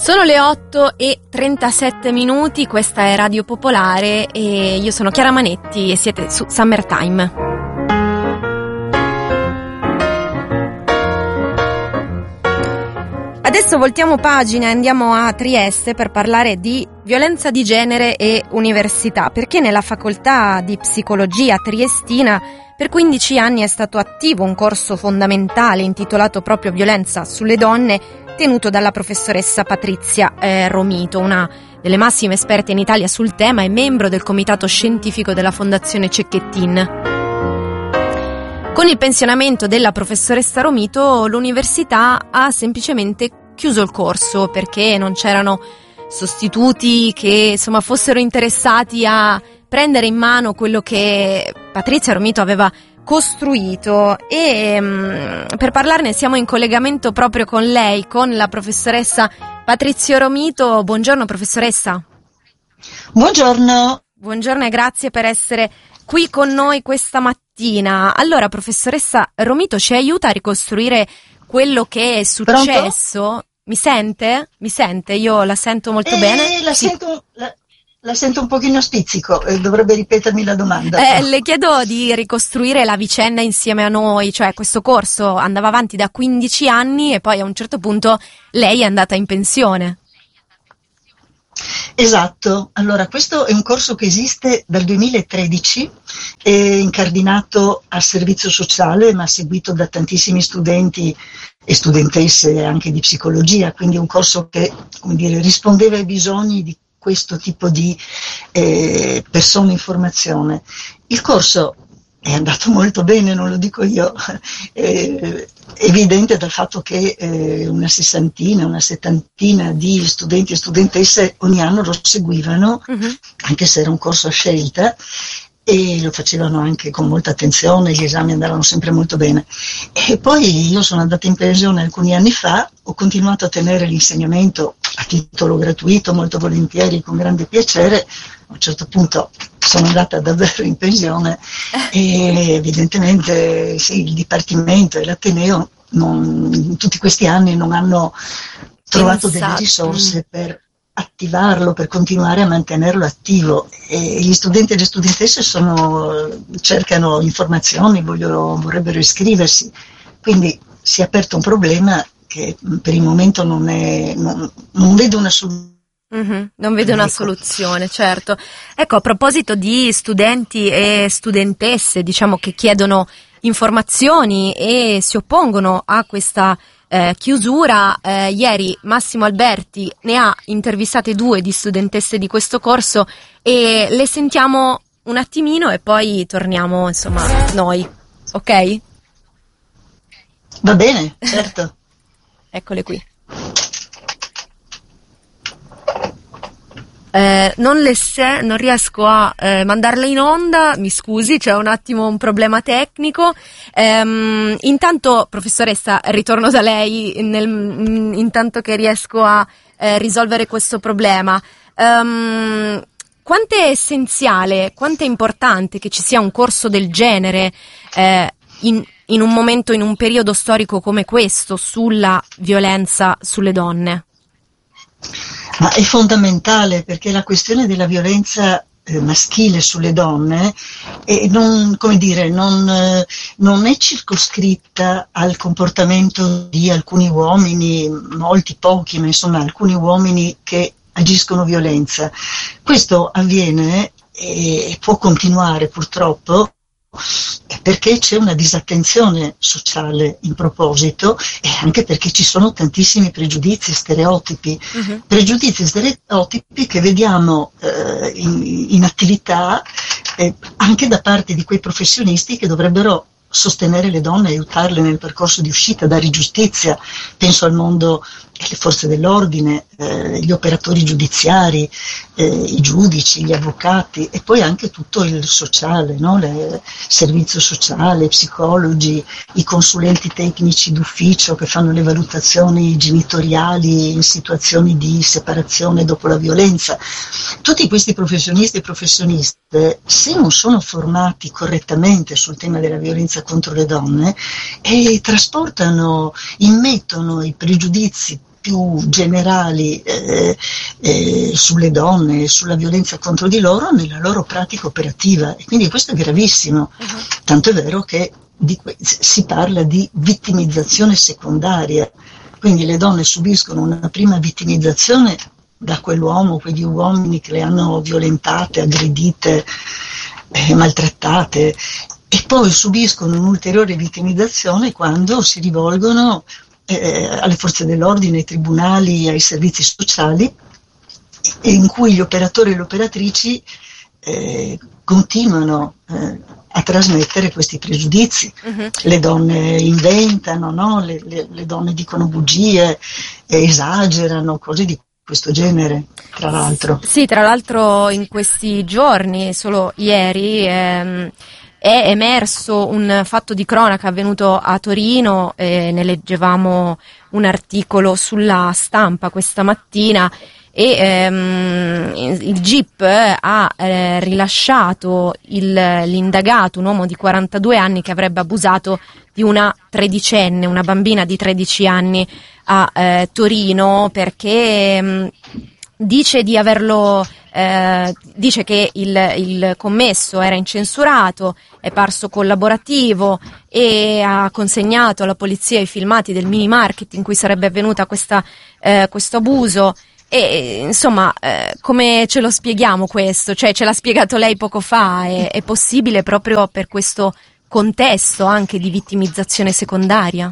Sono le 8:37, questa è Radio Popolare e io sono Chiara Manetti e siete su Summertime. Adesso voltiamo pagina e andiamo a Trieste per parlare di violenza di genere e università, perché nella facoltà di psicologia triestina per 15 anni è stato attivo un corso fondamentale intitolato proprio Violenza sulle donne, tenuto dalla professoressa Patrizia Romito, una delle massime esperte in Italia sul tema e membro del comitato scientifico della Fondazione Cecchettin. Con il pensionamento della professoressa Romito, l'università ha semplicemente chiuso il corso perché non c'erano sostituti che fossero interessati a prendere in mano quello che Patrizia Romito aveva costruito, e per parlarne siamo in collegamento proprio con lei, con la professoressa Patrizia Romito. Buongiorno professoressa. Buongiorno. Buongiorno e grazie per essere qui con noi questa mattina. Allora professoressa Romito, ci aiuta a ricostruire quello che è successo? Pronto? Mi sente? Mi sente? Io la sento molto bene. La sento un pochino a spizzico, dovrebbe ripetermi la domanda. Le chiedo di ricostruire la vicenda insieme a noi, cioè questo corso andava avanti da 15 anni e poi a un certo punto lei è andata in pensione. Esatto, allora questo è un corso che esiste dal 2013, è incardinato a servizio sociale ma seguito da tantissimi studenti e studentesse anche di psicologia, quindi un corso che, rispondeva ai bisogni di questo tipo di persone in formazione. Il corso è andato molto bene, non lo dico io, è evidente dal fatto che una settantina di studenti e studentesse ogni anno lo seguivano, anche se era un corso a scelta, e lo facevano anche con molta attenzione, gli esami andavano sempre molto bene. E poi io sono andata in pensione alcuni anni fa, ho continuato a tenere l'insegnamento a titolo gratuito, molto volentieri, con grande piacere. A un certo punto sono andata davvero in pensione e evidentemente sì, il Dipartimento e l'Ateneo in tutti questi anni non hanno trovato delle risorse per attivarlo, per continuare a mantenerlo attivo, e gli studenti e le studentesse cercano informazioni, vorrebbero iscriversi, quindi si è aperto un problema che per il momento non vedo una soluzione. Non vede una soluzione, certo. Ecco, a proposito di studenti e studentesse, che chiedono informazioni e si oppongono a questa chiusura, ieri Massimo Alberti ne ha intervistate 2 di studentesse di questo corso e le sentiamo un attimino e poi torniamo noi, ok? Va bene, certo. Eccole qui. Non riesco a mandarle in onda, mi scusi, c'è un problema tecnico. Intanto, professoressa, ritorno da lei intanto che riesco a risolvere questo problema. Quanto è essenziale, quanto è importante che ci sia un corso del genere in un momento, in un periodo storico come questo, sulla violenza sulle donne? Ma è fondamentale, perché la questione della violenza maschile sulle donne non è circoscritta al comportamento di alcuni uomini, molti pochi, ma alcuni uomini che agiscono violenza. Questo avviene e può continuare purtroppo perché c'è una disattenzione sociale in proposito, e anche perché ci sono tantissimi pregiudizi e stereotipi, pregiudizi e stereotipi che vediamo in attività anche da parte di quei professionisti che dovrebbero sostenere le donne, aiutarle nel percorso di uscita, dare giustizia. Penso al mondo le forze dell'ordine, gli operatori giudiziari, i giudici, gli avvocati, e poi anche tutto il sociale, no? Il servizio sociale, psicologi, i consulenti tecnici d'ufficio che fanno le valutazioni genitoriali in situazioni di separazione dopo la violenza. Tutti questi professionisti e professioniste, se non sono formati correttamente sul tema della violenza contro le donne, immettono i pregiudizi più generali sulle donne e sulla violenza contro di loro nella loro pratica operativa, e quindi questo è gravissimo, tanto è vero che si parla di vittimizzazione secondaria, quindi le donne subiscono una prima vittimizzazione da quell'uomo, quegli uomini che le hanno violentate, aggredite, maltrattate, e poi subiscono un'ulteriore vittimizzazione quando si rivolgono alle forze dell'ordine, ai tribunali, ai servizi sociali, in cui gli operatori e le operatrici continuano a trasmettere questi pregiudizi. Le donne inventano, no? Le donne dicono bugie, esagerano, cose di questo genere, tra l'altro. Sì, tra l'altro in questi giorni, solo ieri, è emerso un fatto di cronaca avvenuto a Torino, ne leggevamo un articolo sulla Stampa questa mattina, e il GIP ha rilasciato l'indagato, un uomo di 42 anni che avrebbe abusato di una tredicenne, una bambina di 13 anni a Torino, perché dice di averlo dice che il commesso era incensurato, è parso collaborativo e ha consegnato alla polizia i filmati del mini market in cui sarebbe avvenuta questo abuso. E insomma, come ce lo spieghiamo questo? Cioè, ce l'ha spiegato lei poco fa, è possibile proprio per questo contesto anche di vittimizzazione secondaria?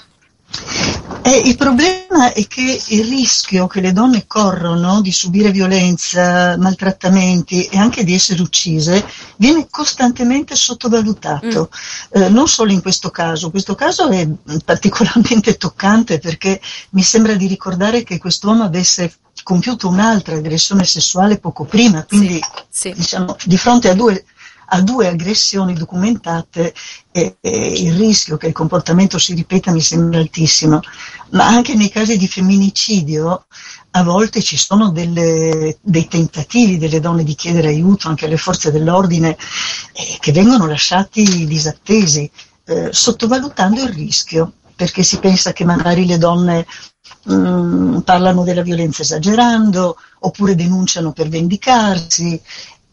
Il problema è che il rischio che le donne corrono di subire violenza, maltrattamenti e anche di essere uccise viene costantemente sottovalutato. Non solo in questo caso è particolarmente toccante, perché mi sembra di ricordare che quest'uomo avesse compiuto un'altra aggressione sessuale poco prima, quindi sì. Diciamo, di fronte a due aggressioni documentate, il rischio che il comportamento si ripeta mi sembra altissimo. Ma anche nei casi di femminicidio a volte ci sono dei tentativi delle donne di chiedere aiuto anche alle forze dell'ordine, che vengono lasciati disattesi, sottovalutando il rischio, perché si pensa che magari le donne parlano della violenza esagerando, oppure denunciano per vendicarsi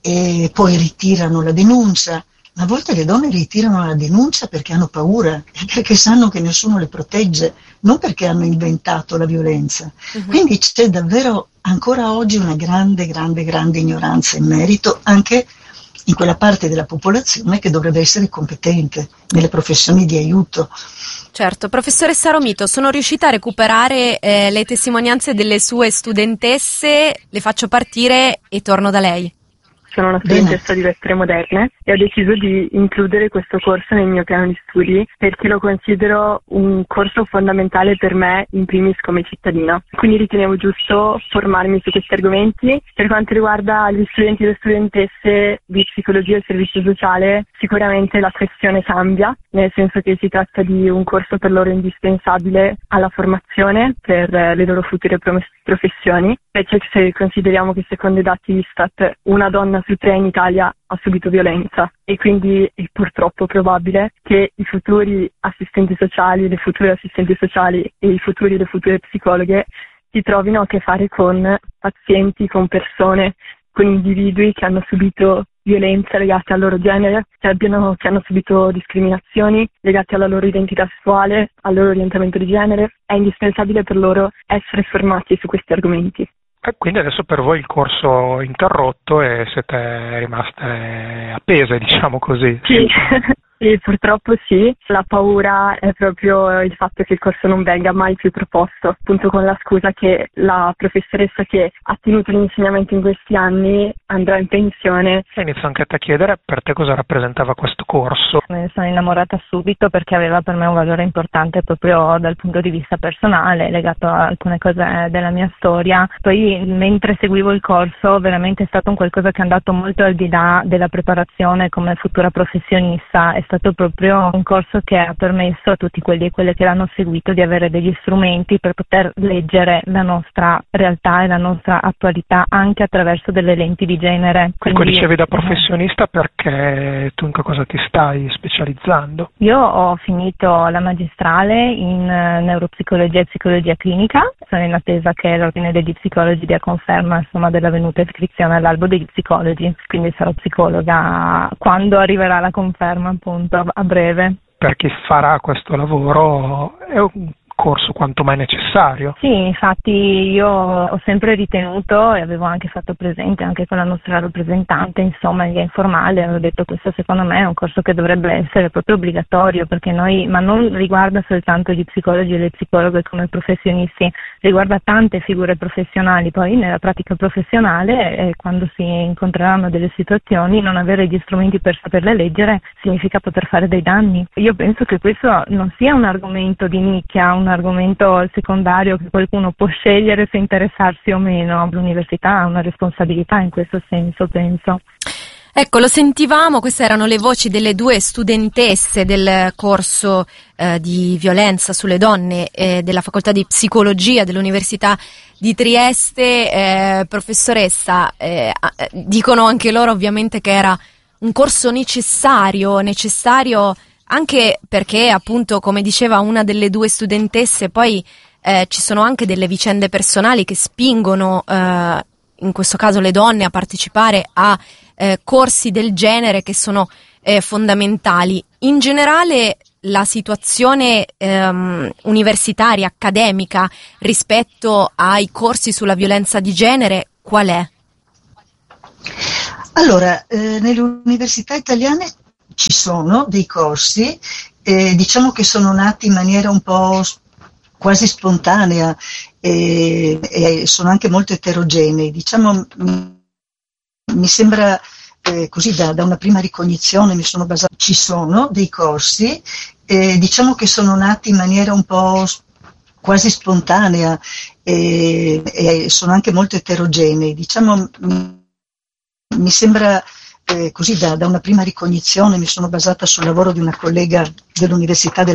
e poi ritirano la denuncia. A volte le donne ritirano la denuncia perché hanno paura, perché sanno che nessuno le protegge, non perché hanno inventato la violenza. Quindi c'è davvero ancora oggi una grande ignoranza in merito, anche in quella parte della popolazione che dovrebbe essere competente nelle professioni di aiuto. Certo. Professoressa Romito, sono riuscita a recuperare le testimonianze delle sue studentesse, le faccio partire e torno da lei. Sono una studentessa di lettere moderne e ho deciso di includere questo corso nel mio piano di studi perché lo considero un corso fondamentale per me, in primis come cittadina. Quindi ritenevo giusto formarmi su questi argomenti. Per quanto riguarda gli studenti e le studentesse di psicologia e servizio sociale, sicuramente la questione cambia, nel senso che si tratta di un corso per loro indispensabile alla formazione per le loro future professioni, specie se consideriamo che secondo i dati Istat una donna su 3 in Italia ha subito violenza, e quindi è purtroppo probabile che i futuri assistenti sociali, le future assistenti sociali e i futuri e le future psicologhe si trovino a che fare con pazienti, con persone, con individui che hanno subito violenza legate al loro genere, che hanno subito discriminazioni legate alla loro identità sessuale, al loro orientamento di genere. È indispensabile per loro essere formati su questi argomenti. Quindi adesso per voi il corso è interrotto e siete rimaste appese, diciamo così. Sì. Sì, purtroppo sì. La paura è proprio il fatto che il corso non venga mai più proposto, appunto con la scusa che la professoressa che ha tenuto l'insegnamento in questi anni andrà in pensione. E inizio anche a te a chiedere per te cosa rappresentava questo corso. Me ne sono innamorata subito perché aveva per me un valore importante proprio dal punto di vista personale, legato a alcune cose della mia storia. Poi mentre seguivo il corso veramente è stato un qualcosa che è andato molto al di là della preparazione come futura professionista. È stato proprio un corso che ha permesso a tutti quelli e quelle che l'hanno seguito di avere degli strumenti per poter leggere la nostra realtà e la nostra attualità anche attraverso delle lenti di genere. Quindi dicevi da professionista, perché tu in che cosa ti stai specializzando? Io ho finito la magistrale in neuropsicologia e psicologia clinica, sono in attesa che l'ordine degli psicologi dia conferma della venuta iscrizione all'albo degli psicologi, quindi sarò psicologa quando arriverà la conferma, appunto, a breve. Per chi farà questo lavoro è un corso quanto mai necessario. Sì, infatti io ho sempre ritenuto e avevo anche fatto presente anche con la nostra rappresentante, insomma, in via informale, avevo detto questo secondo me è un corso che dovrebbe essere proprio obbligatorio, perché ma non riguarda soltanto gli psicologi e le psicologhe come professionisti, riguarda tante figure professionali. Poi nella pratica professionale, quando si incontreranno delle situazioni, non avere gli strumenti per saperle leggere significa poter fare dei danni. Io penso che questo non sia un argomento di nicchia, un argomento secondario che qualcuno può scegliere se interessarsi o meno. L'università ha una responsabilità in questo senso, penso. Ecco, lo sentivamo, queste erano le voci delle due studentesse del corso di violenza sulle donne della facoltà di psicologia dell'Università di Trieste. Professoressa, dicono anche loro ovviamente che era un corso necessario anche perché, appunto, come diceva una delle due studentesse, poi ci sono anche delle vicende personali che spingono, in questo caso le donne, a partecipare a corsi del genere che sono fondamentali. In generale, la situazione universitaria, accademica, rispetto ai corsi sulla violenza di genere, qual è? Allora, nelle università italiane ci sono dei corsi, diciamo che sono nati in maniera un po' quasi spontanea e sono anche molto eterogenei. Diciamo, mi sembra così da una prima ricognizione mi sono basata. Ci sono dei corsi, diciamo che sono nati in maniera un po' quasi spontanea e sono anche molto eterogenei. Diciamo, mi sembra così da una prima ricognizione mi sono basata sul lavoro di una collega dell'Università